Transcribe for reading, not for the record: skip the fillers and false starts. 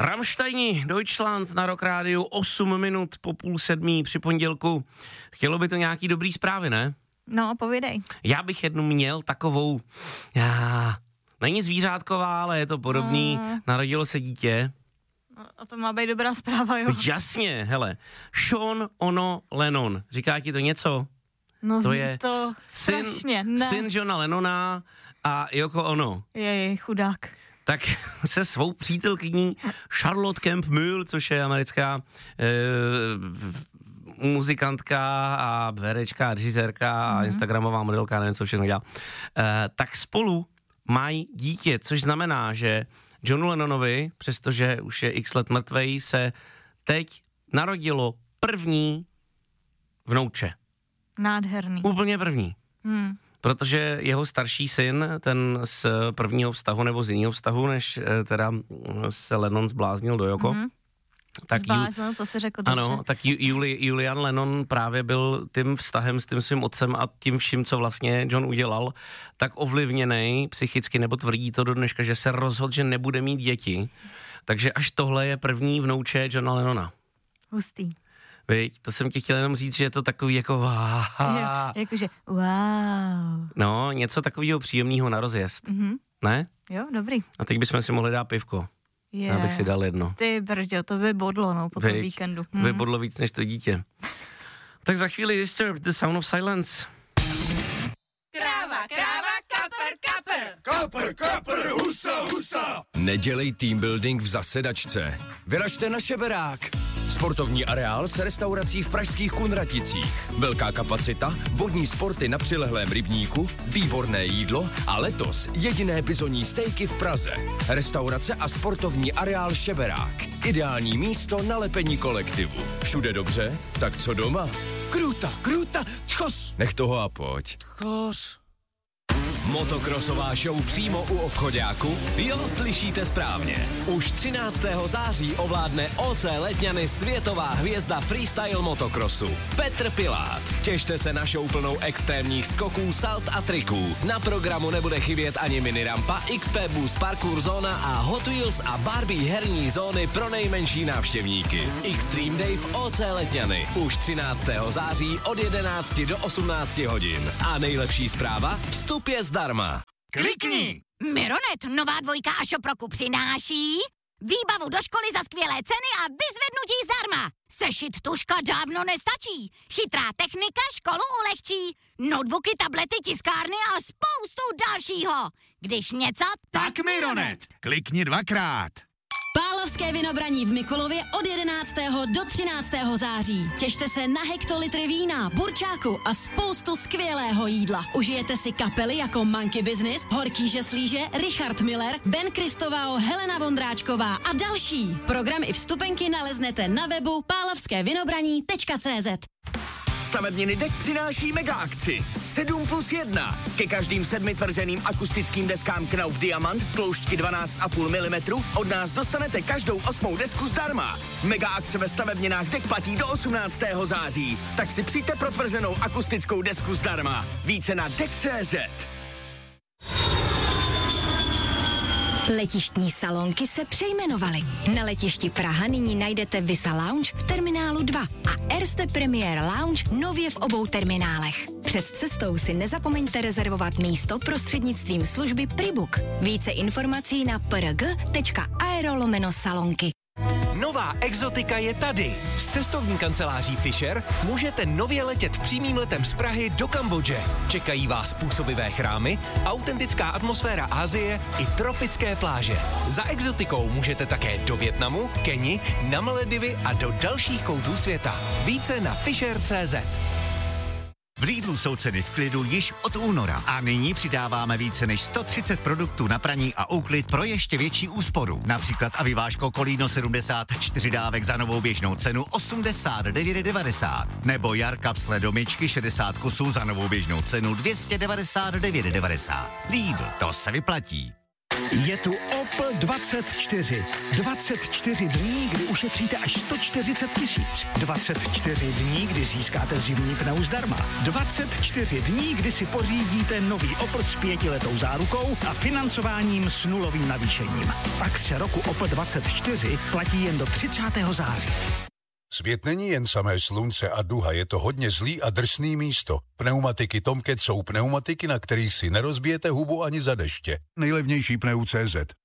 Rammsteini, Deutschland na Rock Rádiu, 8 minut po 6:30 při pondělku. Chtělo by to nějaký dobrý zprávy, ne? No, povídej. Já bych jednu měl takovou, není zvířátková, ale je to podobný, narodilo se dítě. No, a to má být dobrá zpráva, jo? Jasně, hele, Sean Ono Lennon, říká ti to něco? No, to je to strašně, ne. Syn Johna Lennona a Yoko Ono. Jej, chudák. Tak se svou přítelkyní Charlotte Kemp Mühl, což je americká muzikantka a herečka, režisérka a instagramová modelka, nevím, co všechno dělá, tak spolu mají dítě, což znamená, že Johnu Lennonovi, přestože už je x let mrtvej, se teď narodilo první vnouče. Nádherný. Úplně první. Protože jeho starší syn, ten z prvního vztahu nebo z jiného vztahu, než teda se Lennon zbláznil do Yoko. Tak Zbláznil, to se řekl dobře. Ano, tak Julian Lennon právě byl tím vztahem s tím svým otcem a tím vším, co vlastně John udělal, tak ovlivněnej psychicky, nebo tvrdí to do dneška, že se rozhodl, že nebude mít děti. Takže až tohle je první vnouče Johna Lennona. Hustý. Viď, to jsem ti chtěl jenom říct, že je to takový jako jakože wow. No, něco takového příjemného na rozjezd. Ne? Jo, dobrý. A teď bychom si mohli dát pivko. Já bych si dal jedno. Ty brďo, to by bodlo, no, po tom víkendu. To by bodlo víc než to dítě. Tak za chvíli Disturbed, The Sound of Silence. Kráva, kapr, husa. Nedělej team building v zasedačce. Vyražte na Šeberák. Sportovní areál s restaurací v pražských Kunraticích. Velká kapacita, vodní sporty na přilehlém rybníku, výborné jídlo a letos jediné bizonní stejky v Praze. Restaurace a sportovní areál Šeberák. Ideální místo na lepení kolektivu. Všude dobře, tak co doma? Kruta, tchos. Nech toho a pojď. Tchos. Motokrosová show přímo u obchoďáku? Jo, slyšíte správně. Už 13. září ovládne OC Letňany světová hvězda freestyle motokrosu Petr Pilát. Těšte se na show plnou extrémních skoků, salt a triků. Na programu nebude chybět ani minirampa, XP Boost parkour zóna a Hot Wheels a Barbie herní zóny pro nejmenší návštěvníky. Extreme Day v OC Letňany. Už 13. září od 11 do 18 hodin. A nejlepší zpráva? Vstup je zdarma. Klikni! Mironet, nová dvojka a šoproku přináší výbavu do školy za skvělé ceny a vyzvednutí zdarma. Sešit tužka dávno nestačí. Chytrá technika školu ulehčí. Notebooky, tablety, tiskárny a spoustu dalšího. Když něco, Tak Mironet, klikni 2krát. Pálavské vinobraní v Mikulově od 11. do 13. září. Těšte se na hektolitry vína, burčáku a spoustu skvělého jídla. Užijete si kapely jako Monkey Business, Horký žeslíže, Richard Miller, Ben Kristovao, Helena Vondráčková a další. Program i vstupenky naleznete na webu pálavskévinobraní.cz. Stavebniny DEK přináší mega akci 7+1. Ke každým 7 tvrzeným akustickým deskám Knauf Diamant tloušťky 12,5 mm od nás dostanete každou 8. desku zdarma. Mega akce ve stavebninách DEK platí do 18. září. Tak si přijďte pro tvrzenou akustickou desku zdarma. Více na DEK.cz. Letištní salonky se přejmenovaly. Na letišti Praha nyní najdete Visa Lounge v terminálu 2 a Erste Premier Lounge nově v obou terminálech. Před cestou si nezapomeňte rezervovat místo prostřednictvím služby Pribook. Více informací na prg.aero/salonky. Nová exotika je tady. S cestovní kanceláří Fisher můžete nově letět přímým letem z Prahy do Kambodže. Čekají vás působivé chrámy, autentická atmosféra Asie i tropické pláže. Za exotikou můžete také do Vietnamu, Keni, na Maledivy a do dalších koutů světa. Více na Fisher.cz. V Lidlu jsou ceny v klidu již od února a nyní přidáváme více než 130 produktů na praní a úklid pro ještě větší úsporu. Například Aviváško Kolíno 74 dávek za novou běžnou cenu 89,90 nebo Jar kapsle do myčky 60 kusů za novou běžnou cenu 299,90. Lidl, to se vyplatí. Je tu Opel 24. 24 dní, kdy ušetříte až 140 000. 24 dní, kdy získáte zimní pneu zdarma. 24 dní, kdy si pořídíte nový Opel s 5letou zárukou a financováním s nulovým navýšením. Akce roku Opel 24 platí jen do 30. září. Svět není jen samé slunce a duha, je to hodně zlý a drsný místo. Pneumatiky Tomcat jsou pneumatiky, na kterých si nerozbijete hubu ani za deště. Nejlevnější pneu.cz.